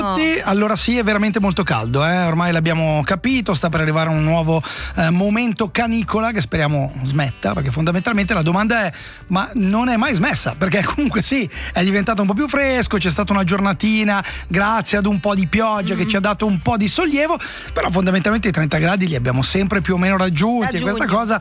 tutti. Allora sì, è veramente molto caldo, ormai l'abbiamo capito, sta per arrivare un nuovo momento canicola che speriamo smetta, perché fondamentalmente la domanda è: ma non è mai smessa? Perché comunque sì, è diventato un po' più fresco, c'è stata una giornatina grazie ad un po' di pioggia che ci ha dato un po' di sollievo, però fondamentalmente i 30 gradi li abbiamo sempre più o meno raggiunti, e questa cosa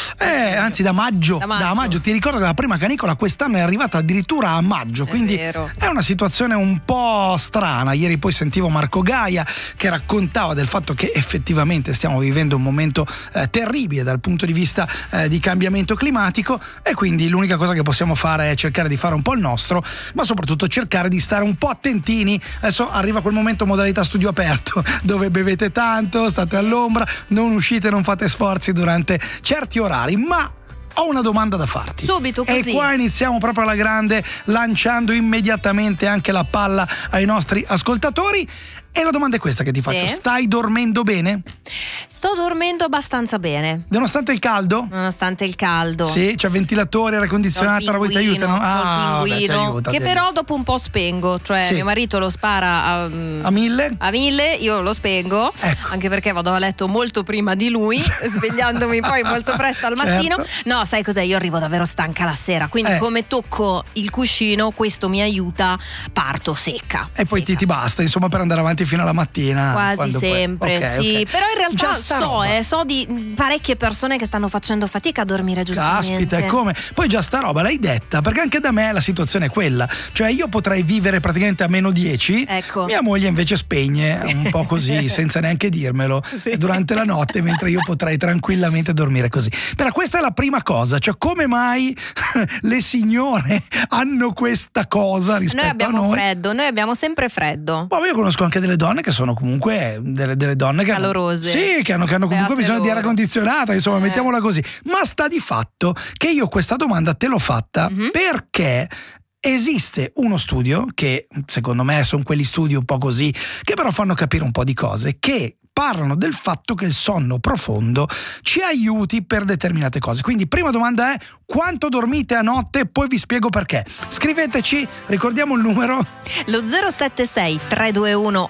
anzi da maggio. Ti ricordo che la prima canicola quest'anno è arrivata addirittura a maggio, quindi è una situazione un po' strana. Ieri poi sentivo Marco Gaia che raccontava del fatto che effettivamente stiamo vivendo un momento terribile dal punto di vista di cambiamento climatico, e quindi l'unica cosa che possiamo fare è cercare di fare un po' il nostro, ma soprattutto cercare di stare un po' attentini. Adesso arriva quel momento modalità studio aperto dove bevete tanto, state all'ombra, non uscite, non fate sforzi durante certi orari, ma ho una domanda da farti. Subito così. E qua iniziamo proprio alla grande, lanciando immediatamente anche la palla ai nostri ascoltatori. E la domanda è questa che ti faccio: stai dormendo bene? Sto dormendo abbastanza bene. Nonostante il caldo? Nonostante il caldo. Sì, c'è ventilatore, aria condizionata, roba che ti aiutano? Il pinguino, che però dopo un po' spengo, cioè mio marito lo spara a 1000? A 1000, io lo spengo, anche perché vado a letto molto prima di lui, svegliandomi poi molto presto al mattino. No, sai cos'è? Io arrivo davvero stanca la sera, quindi come tocco il cuscino, questo mi aiuta, parto secca. E poi ti basta, insomma, per andare avanti fino alla mattina. Quasi sempre, okay. Però in realtà so di parecchie persone che stanno facendo fatica a dormire giustamente. Caspita, e come? Poi già sta roba l'hai detta, perché anche da me la situazione è quella. Cioè io potrei vivere praticamente a -10, mia moglie invece spegne un po' così, senza neanche dirmelo, durante la notte, mentre io potrei tranquillamente dormire così. Però questa è la prima cosa, cioè come mai le signore hanno questa cosa rispetto a noi? Noi abbiamo freddo, noi abbiamo sempre freddo. Ma io conosco anche delle donne che sono comunque delle donne che calorose, che hanno comunque bisogno di aria condizionata, insomma, mettiamola così. Ma sta di fatto che io questa domanda te l'ho fatta perché esiste uno studio che secondo me sono quegli studi un po' così, che però fanno capire un po' di cose, che parlano del fatto che il sonno profondo ci aiuti per determinate cose. Quindi prima domanda è: quanto dormite a notte? Poi vi spiego perché. Scriveteci, ricordiamo il numero, lo 076 321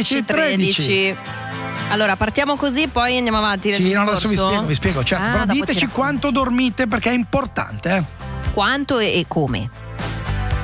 1113. Allora partiamo così, poi andiamo avanti nel discorso. Adesso vi spiego, certo, però diteci quanto dormite, perché è importante. Quanto e come?